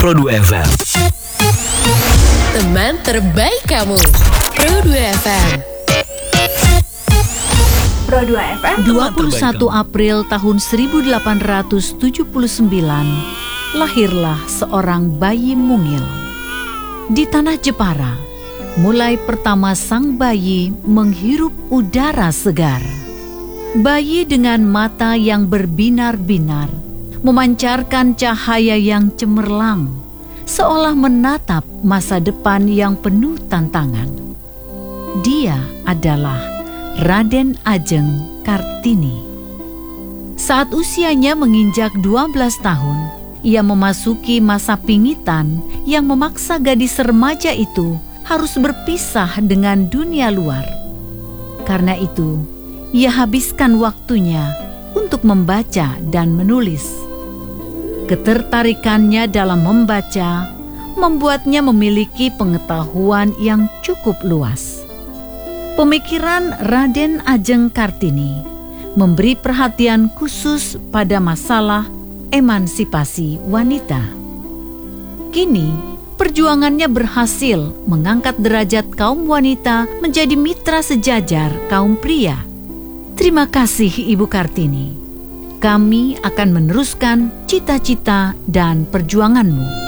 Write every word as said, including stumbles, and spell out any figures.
Pro dua F M. Teman terbaik kamu, Pro dua F M. Pro dua F M. dua puluh satu April tahun seribu delapan ratus tujuh puluh sembilan, lahirlah seorang bayi mungil. Di tanah Jepara, mulai pertama sang bayi menghirup udara segar. Bayi dengan mata yang berbinar-binar, memancarkan cahaya yang cemerlang, seolah menatap masa depan yang penuh tantangan. Dia adalah Raden Ajeng Kartini. Saat usianya menginjak dua belas tahun, ia memasuki masa pingitan yang memaksa gadis remaja itu harus berpisah dengan dunia luar. Karena itu, ia habiskan waktunya untuk membaca dan menulis. Ketertarikannya dalam membaca membuatnya memiliki pengetahuan yang cukup luas. Pemikiran Raden Ajeng Kartini memberi perhatian khusus pada masalah emansipasi wanita. Kini, perjuangannya berhasil mengangkat derajat kaum wanita menjadi mitra sejajar kaum pria. Terima kasih Ibu Kartini. Kami akan meneruskan cita-cita dan perjuanganmu.